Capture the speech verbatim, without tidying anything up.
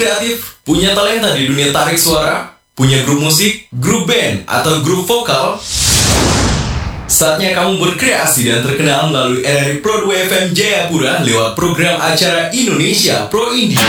kreatif, punya talenta di dunia tarik suara, punya grup musik, grup band, atau grup vokal? Saatnya kamu berkreasi dan terkenal melalui R R I Pro dua F M Jayapura lewat program acara Indonesia Pro Indie.